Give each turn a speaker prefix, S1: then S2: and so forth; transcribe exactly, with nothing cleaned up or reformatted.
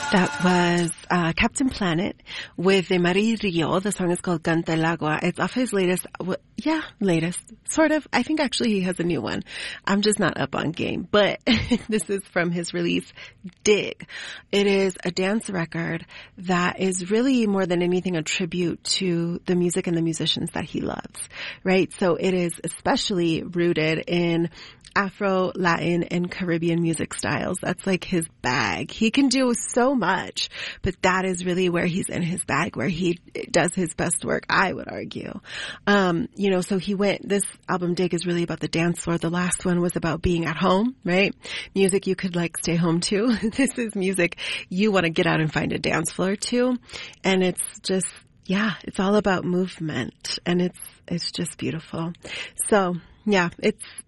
S1: That was uh, Captain Planet with De Marie Rio. The song is called Canta el Agua. It's off his latest, well, yeah, latest, sort of. I think actually he has a new one. I'm just not up on game. But this is from his release, Dig. It is a dance record that is really more than anything a tribute to the music and the musicians that he loves, right? So it is especially rooted in Afro, Latin, and Caribbean music styles. That's like his bag. He can do so much, but that is really where he's in his bag, where he does his best work, I would argue. Um, you know, so he went, this album Dig is really about the dance floor. The last one was about being at home, right? Music you could like stay home to. This is music you want to get out and find a dance floor to. And it's just, yeah, it's all about movement, and it's, it's just beautiful. So, yeah, it's